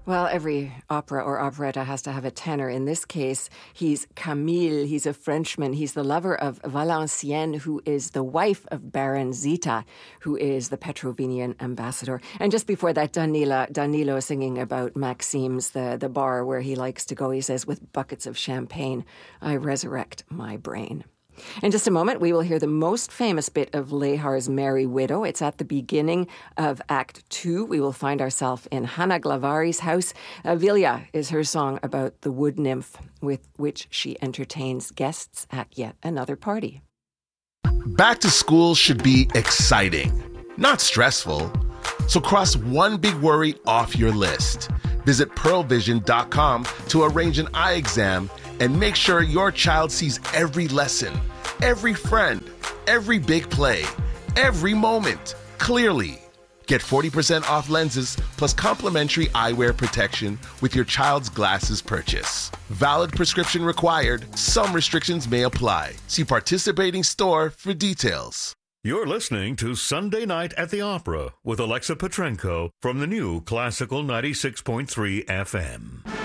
Well, every opera or operetta has to have a tenor. In this case, he's Camille. He's a Frenchman. He's the lover of Valenciennes, who is the wife of Baron Zita, who is the Petrovinian ambassador. And just before that, Danilo singing about Maxime's, the bar where he likes to go. He says, with buckets of champagne, I resurrect my brain. In just a moment, we will hear the most famous bit of Lehar's Merry Widow. It's at the beginning of Act 2. We will find ourselves in Hannah Glavari's house. Vilja is her song about the wood nymph with which she entertains guests at yet another party. Back to school should be exciting, not stressful. So cross one big worry off your list. Visit pearlvision.com to arrange an eye exam and make sure your child sees every lesson, every friend, every big play, every moment clearly. Get 40% off lenses plus complimentary eyewear protection with your child's glasses purchase. Valid prescription required. Some restrictions may apply. See participating store for details. You're listening to Sunday Night at the Opera with Alexa Petrenko from the new Classical 96.3 FM.